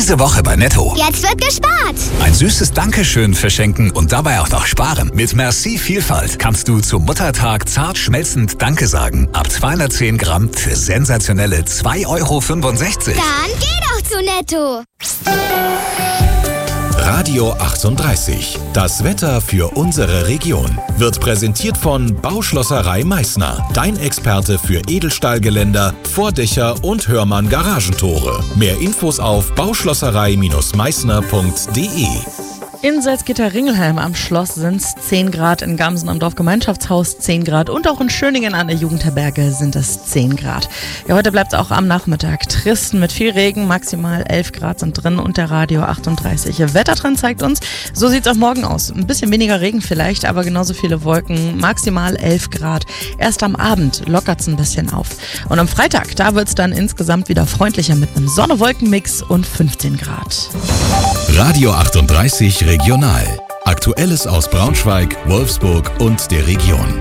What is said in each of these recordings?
Diese Woche bei Netto. Jetzt wird gespart. Ein süßes Dankeschön verschenken und dabei auch noch sparen. Mit Merci Vielfalt kannst du zum Muttertag zart schmelzend Danke sagen. Ab 210 Gramm für sensationelle 2,65 Euro. Dann geh doch zu Netto. Radio 38. Das Wetter für unsere Region wird präsentiert von Bauschlosserei Meißner. Dein Experte für Edelstahlgeländer, Vordächer und Hörmann Garagentore. Mehr Infos auf bauschlosserei-meißner.de. In Salzgitter-Ringelheim am Schloss sind es 10 Grad, in Gamsen am Dorfgemeinschaftshaus 10 Grad und auch in Schöningen an der Jugendherberge sind es 10 Grad. Ja, heute bleibt es auch am Nachmittag trist mit viel Regen, maximal 11 Grad sind drin und der Radio 38. Wettertrend zeigt uns, so sieht es auch morgen aus. Ein bisschen weniger Regen vielleicht, aber genauso viele Wolken, maximal 11 Grad. Erst am Abend lockert es ein bisschen auf. Und am Freitag, da wird es dann insgesamt wieder freundlicher mit einem Sonne-Wolken-Mix und 15 Grad. Radio 38 Regional. Aktuelles aus Braunschweig, Wolfsburg und der Region.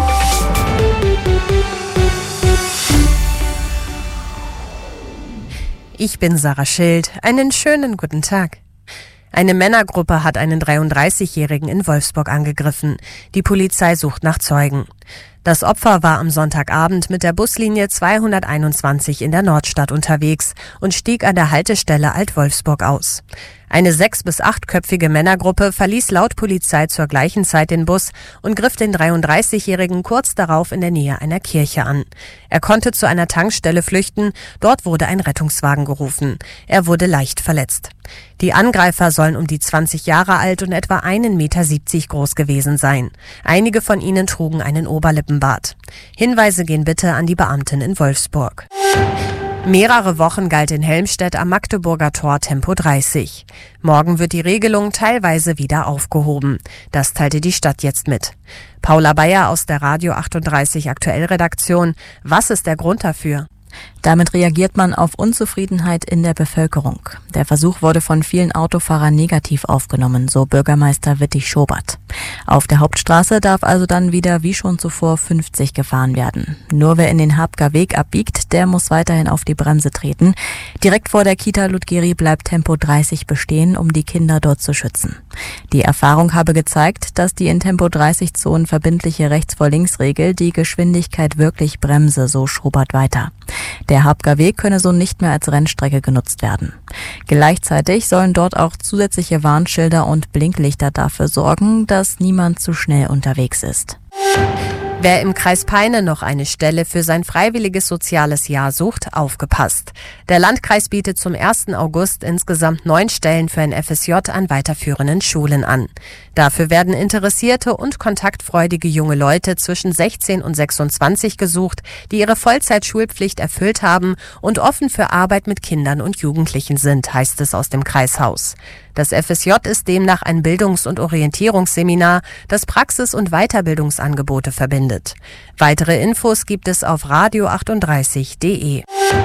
Ich bin Sarah Schild. Einen schönen guten Tag. Eine Männergruppe hat einen 33-Jährigen in Wolfsburg angegriffen. Die Polizei sucht nach Zeugen. Das Opfer war am Sonntagabend mit der Buslinie 221 in der Nordstadt unterwegs und stieg an der Haltestelle Alt-Wolfsburg aus. Eine 6- bis 8-köpfige Männergruppe verließ laut Polizei zur gleichen Zeit den Bus und griff den 33-Jährigen kurz darauf in der Nähe einer Kirche an. Er konnte zu einer Tankstelle flüchten, dort wurde ein Rettungswagen gerufen. Er wurde leicht verletzt. Die Angreifer sollen um die 20 Jahre alt und etwa 1,70 Meter groß gewesen sein. Einige von ihnen trugen einen Oberlippenbart. Hinweise gehen bitte an die Beamtin in Wolfsburg. Mehrere Wochen galt in Helmstedt am Magdeburger Tor Tempo 30. Morgen wird die Regelung teilweise wieder aufgehoben. Das teilte die Stadt jetzt mit. Paula Bayer aus der Radio 38 Aktuellredaktion. Was ist der Grund dafür? Damit reagiert man auf Unzufriedenheit in der Bevölkerung. Der Versuch wurde von vielen Autofahrern negativ aufgenommen, so Bürgermeister Wittig-Schobert. Auf der Hauptstraße darf also dann wieder wie schon zuvor 50 gefahren werden. Nur wer in den Habger Weg abbiegt, der muss weiterhin auf die Bremse treten. Direkt vor der Kita Ludgeri bleibt Tempo 30 bestehen, um die Kinder dort zu schützen. Die Erfahrung habe gezeigt, dass die in Tempo 30-Zonen verbindliche Rechts-vor-Links-Regel die Geschwindigkeit wirklich bremse, so Schobert weiter. Der Habger Weg könne so nicht mehr als Rennstrecke genutzt werden. Gleichzeitig sollen dort auch zusätzliche Warnschilder und Blinklichter dafür sorgen, dass niemand zu schnell unterwegs ist. Wer im Kreis Peine noch eine Stelle für sein freiwilliges soziales Jahr sucht, aufgepasst. Der Landkreis bietet zum 1. August insgesamt 9 Stellen für ein FSJ an weiterführenden Schulen an. Dafür werden interessierte und kontaktfreudige junge Leute zwischen 16 und 26 gesucht, die ihre Vollzeitschulpflicht erfüllt haben und offen für Arbeit mit Kindern und Jugendlichen sind, heißt es aus dem Kreishaus. Das FSJ ist demnach ein Bildungs- und Orientierungsseminar, das Praxis- und Weiterbildungsangebote verbindet. Weitere Infos gibt es auf radio38.de.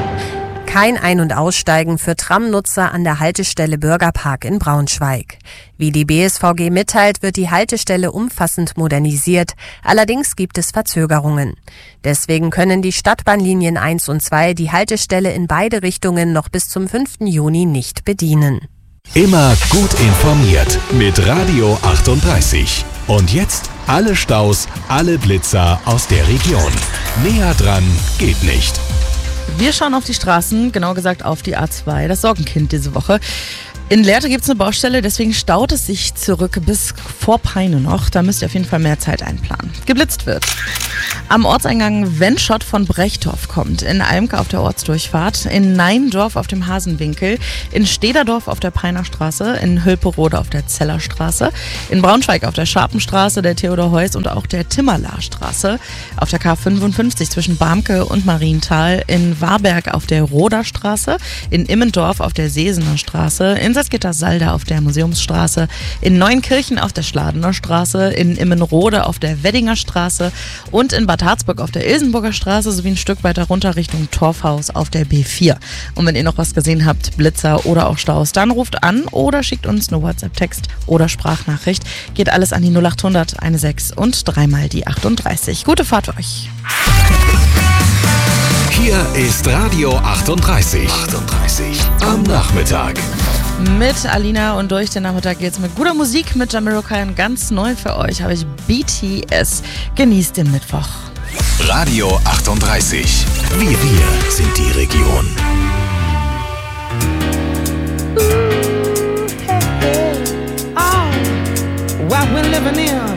Kein Ein- und Aussteigen für Tramnutzer an der Haltestelle Bürgerpark in Braunschweig. Wie die BSVG mitteilt, wird die Haltestelle umfassend modernisiert. Allerdings gibt es Verzögerungen. Deswegen können die Stadtbahnlinien 1 und 2 die Haltestelle in beide Richtungen noch bis zum 5. Juni nicht bedienen. Immer gut informiert mit Radio 38. Und jetzt alle Staus, alle Blitzer aus der Region. Näher dran geht nicht. Wir schauen auf die Straßen, genauer gesagt auf die A2, das Sorgenkind diese Woche. In Lehrte gibt es eine Baustelle, deswegen staut es sich zurück bis vor Peine noch. Da müsst ihr auf jeden Fall mehr Zeit einplanen. Geblitzt wird. Am Ortseingang Wenschott von Brechdorf kommt, in Almke auf der Ortsdurchfahrt, in Neindorf auf dem Hasenwinkel, in Stederdorf auf der Peiner Straße, in Hülperode auf der Zellerstraße, in Braunschweig auf der Scharpenstraße, der Theodor-Heuss und auch der Timmerlarstraße, auf der K55 zwischen Barmke und Marienthal, in Warberg auf der Roderstraße, in Immendorf auf der Sesener Straße, in Salzgitter-Salda auf der Museumsstraße, in Neunkirchen auf der Schladener Straße, in Immenrode auf der Weddinger Straße und in Bad Harzburg auf der Ilsenburger Straße sowie ein Stück weiter runter Richtung Torfhaus auf der B4. Und wenn ihr noch was gesehen habt, Blitzer oder auch Staus, dann ruft an oder schickt uns eine WhatsApp-Text oder Sprachnachricht. Geht alles an die 0800 16 und 3 mal die 38. Gute Fahrt für euch. Hier ist Radio 38. Am Nachmittag. Mit Alina und durch den Nachmittag geht's mit guter Musik mit Jamiroquai. Ganz neu für euch habe ich BTS. Genießt den Mittwoch. Radio 38. Wir sind die Region. What we're living in